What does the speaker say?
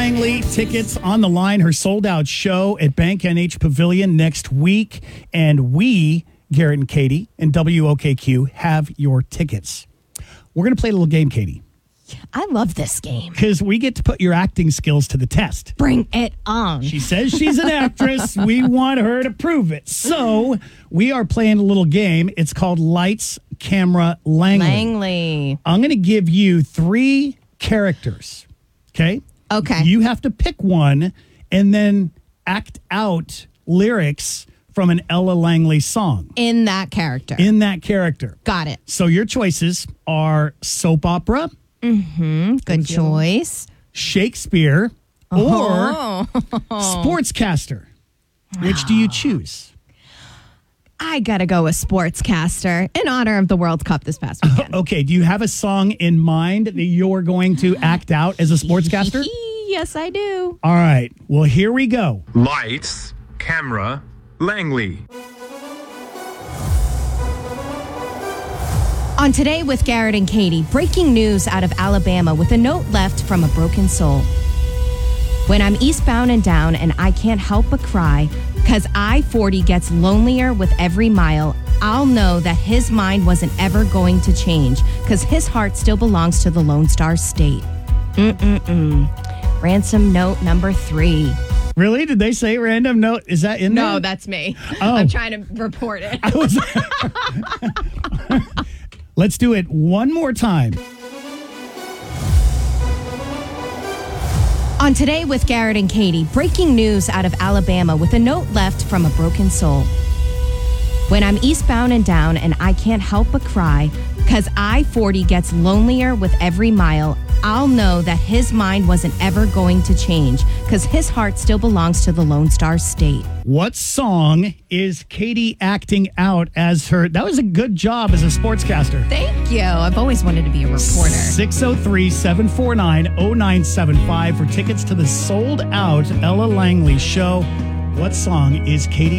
Langley, tickets on the line. Her sold-out show at Bank NH Pavilion next week. And we, Garrett and Katie, and WOKQ have your tickets. We're going to play a little game, Katie. I love this game. Because we get to put your acting skills to the test. Bring it on. She says she's an actress. We want her to prove it. So we are playing a little game. It's called Lights, Camera, Langley. I'm going to give you 3 characters. Okay? Okay. You have to pick one and then act out lyrics from an Ella Langley song. In that character. Got it. So your choices are soap opera. Mm-hmm. Good choice. Shakespeare or sportscaster. Which do you choose? I got to go with sportscaster in honor of the World Cup this past weekend. Okay. Do you have a song in mind that you're going to act out as a sportscaster? Yes, I do. All right. Well, here we go. Lights, camera, Langley. On Today with Garrett and Katie, breaking news out of Alabama with a note left from a broken soul. When I'm eastbound and down and I can't help but cry, 'cause I-40 gets lonelier with every mile, I'll know that his mind wasn't ever going to change, 'cause his heart still belongs to the Lone Star State. Ransom note number 3. Really? Did they say random note? Is that in there? No, that's me. Oh. I'm trying to report it. Let's do it one more time. On Today with Garrett and Katie, breaking news out of Alabama with a note left from a broken soul. When I'm eastbound and down and I can't help but cry, 'cause I-40 gets lonelier with every mile, I'll know that his mind wasn't ever going to change, 'cause his heart still belongs to the Lone Star State. What song is Katie acting out as her? That was a good job as a sportscaster. Thank you. I've always wanted to be a reporter. 603-749-0975 for tickets to the sold-out Ella Langley show. What song is Katie